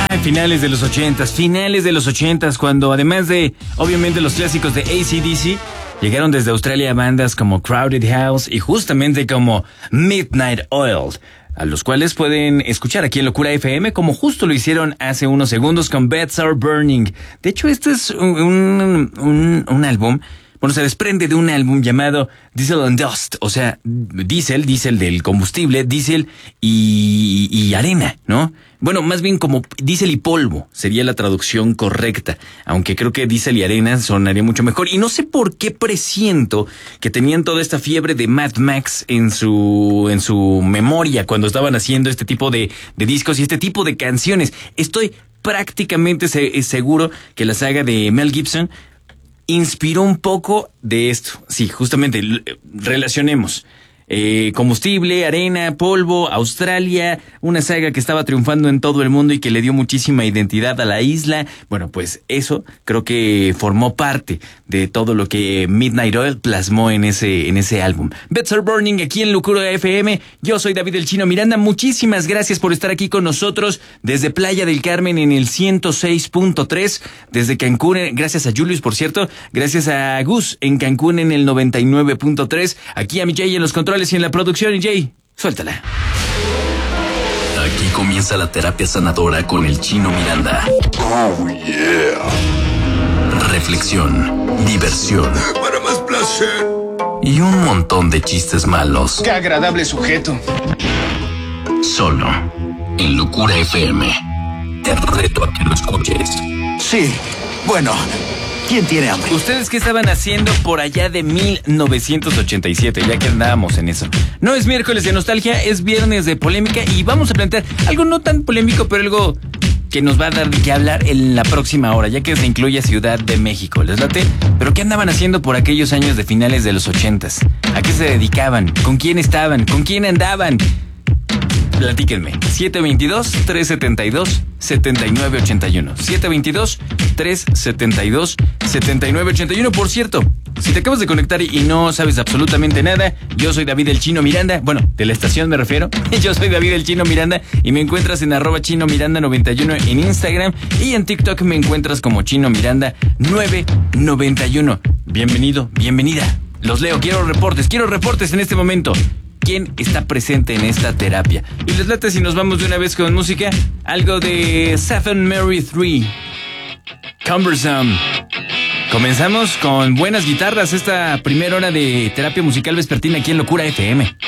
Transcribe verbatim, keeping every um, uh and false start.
Ay, finales de los ochentas, finales de los ochentas, cuando además de, obviamente, los clásicos de A C D C, llegaron desde Australia bandas como Crowded House y justamente como Midnight Oil, a los cuales pueden escuchar aquí en Locura F M, como justo lo hicieron hace unos segundos con Beds Are Burning. De hecho, este es un, un, un álbum, bueno, se desprende de un álbum llamado Diesel and Dust, o sea, diésel, diésel del combustible, diésel y, y arena, ¿no? Bueno, más bien como diésel y polvo sería la traducción correcta, aunque creo que diésel y arena sonaría mucho mejor. Y no sé por qué presiento que tenían toda esta fiebre de Mad Max en su en su memoria cuando estaban haciendo este tipo de, de discos y este tipo de canciones. Estoy prácticamente se, seguro que la saga de Mel Gibson inspiró un poco de esto. Sí, justamente, relacionemos. Eh, combustible, arena, polvo, Australia, una saga que estaba triunfando en todo el mundo y que le dio muchísima identidad a la isla. Bueno, pues eso creo que formó parte de todo lo que Midnight Oil plasmó en ese en ese álbum. Beds Are Burning aquí en Locura F M. Yo soy David el Chino Miranda. Muchísimas gracias por estar aquí con nosotros desde Playa del Carmen en el ciento seis punto tres, desde Cancún, gracias a Julius, por cierto, gracias a Gus en Cancún en el noventa y nueve punto tres, aquí a mi Jay en los controles y en la producción. Y Jay, suéltala. Aquí comienza la terapia sanadora con el Chino Miranda. Oh, yeah. Reflexión, diversión. Para más placer. Y un montón de chistes malos. ¡Qué agradable sujeto! Solo en Locura F M. Te reto a que lo escuches. Sí, bueno, ¿quién tiene hambre? ¿Ustedes qué estaban haciendo por allá de mil novecientos ochenta y siete? Ya que andábamos en eso. No es miércoles de nostalgia, es viernes de polémica y vamos a plantear algo no tan polémico, pero algo que nos va a dar de qué hablar en la próxima hora, ya que se incluye Ciudad de México. ¿Les late? ¿Pero qué andaban haciendo por aquellos años de finales de los ochentas? ¿A qué se dedicaban? ¿Con quién estaban? ¿Con quién andaban? Platíquenme. siete dos dos, tres siete dos, siete nueve ocho uno. siete dos dos, tres siete dos, siete nueve ocho uno. Por cierto, si te acabas de conectar y no sabes absolutamente nada, yo soy David el Chino Miranda. Bueno, de la estación me refiero. Yo soy David el Chino Miranda y me encuentras en arroba Chino Miranda noventa y uno en Instagram y en TikTok me encuentras como Chino Miranda nueve noventa y uno. Bienvenido, bienvenida. Los leo, quiero reportes, quiero reportes en este momento. ¿Quién está presente en esta terapia? Y les late si nos vamos de una vez con música. Algo de Seven Mary Three. Cumbersome. Comenzamos con buenas guitarras esta primera hora de terapia musical vespertina aquí en Locura F M.